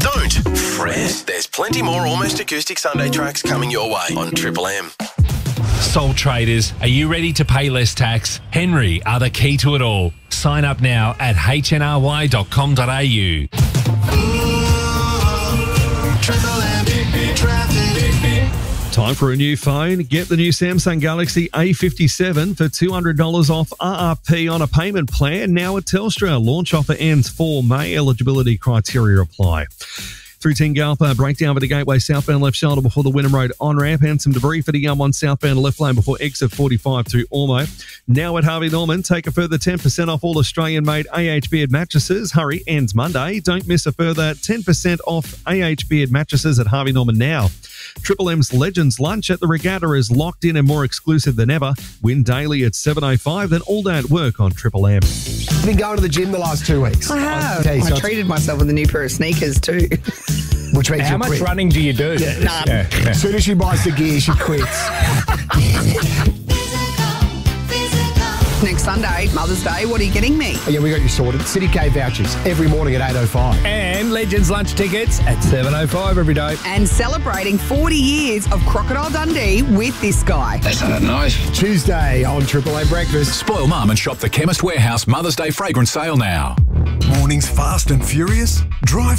Don't fret. There's plenty more Almost Acoustic Sunday tracks coming your way on Triple M. Sole traders, are you ready to pay less tax? Henry are the key to it all. Sign up now at hnry.com.au. Time for a new phone. Get the new Samsung Galaxy A57 for $200 off RRP on a payment plan. Now at Telstra. Launch offer ends 4 May. Eligibility criteria apply. Through Tingalpa, breakdown for the Gateway southbound left shoulder before the Wynnum Road on-ramp, and some debris for the M1 southbound left lane before exit 45 through Ormo. Now at Harvey Norman, take a further 10% off all Australian-made AH Beard mattresses. Hurry, ends Monday. Don't miss a further 10% off AH Beard mattresses at Harvey Norman now. Triple M's Legends Lunch at the Regatta is locked in and more exclusive than ever. Win daily at 7:05, then all day at work on Triple M. I've been going to the gym the last 2 weeks. I have. I treated myself with a new pair of sneakers too. Which means How much running do you do? None. As soon as she buys the gear, she quits. Next Sunday, Mother's Day, what are you getting me? Oh, yeah, we got you sorted. City K vouchers every morning at 8:05. And Legends Lunch tickets at 7:05 every day. And celebrating 40 years of Crocodile Dundee with this guy. That's not nice. Tuesday on Triple M Breakfast. Spoil Mum and shop the Chemist Warehouse Mother's Day fragrance sale now. Mornings fast and furious? Drive